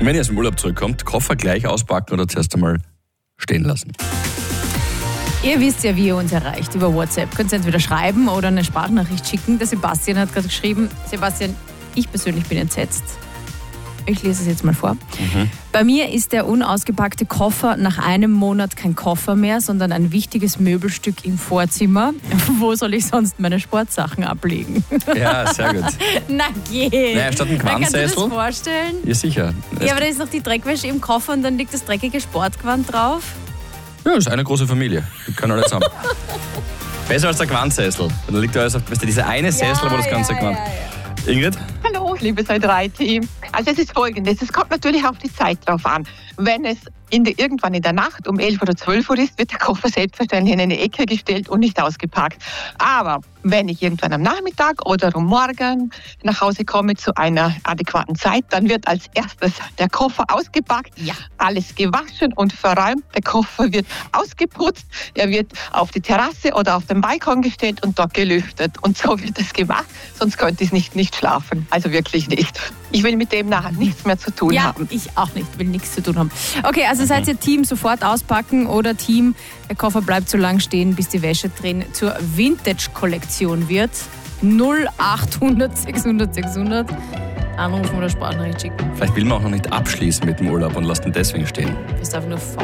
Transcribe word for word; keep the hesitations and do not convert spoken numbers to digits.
Und wenn ihr aus dem Urlaub zurückkommt, Koffer gleich auspacken oder zuerst einmal stehen lassen. Ihr wisst ja, wie ihr uns erreicht über WhatsApp. Könnt ihr entweder schreiben oder eine Sprachnachricht schicken. Der Sebastian hat gerade geschrieben, Sebastian, ich persönlich bin entsetzt. Ich lese es jetzt mal vor. Mhm. Bei mir ist der unausgepackte Koffer nach einem Monat kein Koffer mehr, sondern ein wichtiges Möbelstück im Vorzimmer. Wo soll ich sonst meine Sportsachen ablegen? Ja, sehr gut. Na geh. Naja, statt ein Quanzsessel. Kannst du dir das vorstellen? Ja, sicher. Ja, aber da ist noch die Dreckwäsche im Koffer und dann liegt das dreckige Sportgewand drauf. Ja, das ist eine große Familie. Die können alle zusammen. Besser als der Quanzsessel. Da liegt alles auf, weißt du, dieser eine Sessel, ja, wo das ganze ja, Quant... Ja, ja. Ingrid? Hallo, liebes A drei Team. Also es ist folgendes, es kommt natürlich auf die Zeit drauf an. Wenn es in der, irgendwann in der Nacht um elf oder zwölf Uhr ist, wird der Koffer selbstverständlich in eine Ecke gestellt und nicht ausgepackt. Aber wenn ich irgendwann am Nachmittag oder um morgen nach Hause komme zu einer adäquaten Zeit, dann wird als erstes der Koffer ausgepackt, ja. alles gewaschen und verräumt. Der Koffer wird ausgeputzt, er wird auf die Terrasse oder auf den Balkon gestellt und dort gelüftet. Und so wird es gemacht, sonst könnte ich nicht, nicht schlafen. Also wirklich nicht. Ich will mit dem nachher nichts mehr zu tun ja, haben. Ich auch nicht, will nichts zu tun haben. Okay, also seid ihr Team sofort auspacken oder Team, der Koffer bleibt so lang stehen, bis die Wäsche drin zur Vintage-Kollektion wird. null achthundert sechshundert sechshundert anrufen oder Sprachnachricht schicken. Vielleicht will man auch noch nicht abschließen mit dem Urlaub und lässt ihn deswegen stehen. Bist einfach nur faul.